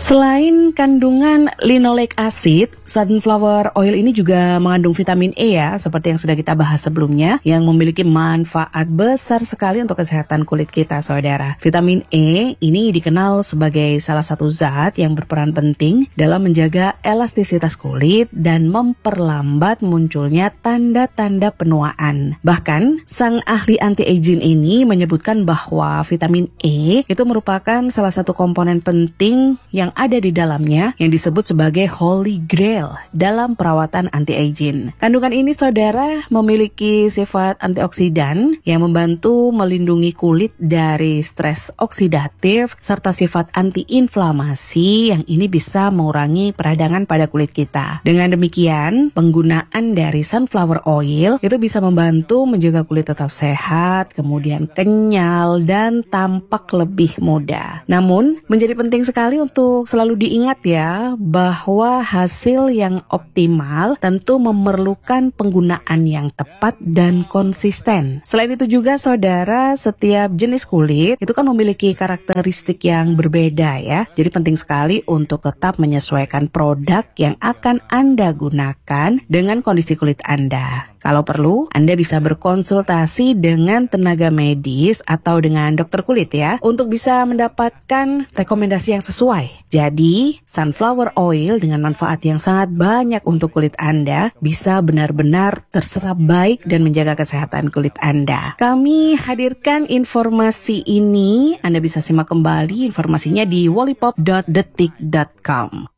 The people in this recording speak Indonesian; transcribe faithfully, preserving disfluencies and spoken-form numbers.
Selain kandungan linoleic acid, sunflower oil ini juga mengandung vitamin E ya, seperti yang sudah kita bahas sebelumnya, yang memiliki manfaat besar sekali untuk kesehatan kulit kita, saudara. Vitamin E ini dikenal sebagai salah satu zat yang berperan penting dalam menjaga elastisitas kulit dan memperlambat munculnya tanda-tanda penuaan. Bahkan, sang ahli anti-aging ini menyebutkan bahwa vitamin E itu merupakan salah satu komponen penting yang yang ada di dalamnya yang disebut sebagai Holy Grail dalam perawatan anti-aging. Kandungan ini, saudara, memiliki sifat antioksidan yang membantu melindungi kulit dari stres oksidatif serta sifat anti-inflamasi yang ini bisa mengurangi peradangan pada kulit kita. Dengan demikian, penggunaan dari sunflower oil itu bisa membantu menjaga kulit tetap sehat, kemudian kenyal dan tampak lebih muda. Namun, menjadi penting sekali untuk selalu diingat ya, bahwa hasil yang optimal tentu memerlukan penggunaan yang tepat dan konsisten. Selain itu juga, saudara, setiap jenis kulit itu kan memiliki karakteristik yang berbeda ya. Jadi penting sekali untuk tetap menyesuaikan produk yang akan Anda gunakan dengan kondisi kulit Anda. Kalau perlu, Anda bisa berkonsultasi dengan tenaga medis atau dengan dokter kulit ya, untuk bisa mendapatkan rekomendasi yang sesuai. Jadi, sunflower oil dengan manfaat yang sangat banyak untuk kulit Anda bisa benar-benar terserap baik dan menjaga kesehatan kulit Anda. Kami hadirkan informasi ini, Anda bisa simak kembali informasinya di wallipop dot detik dot com.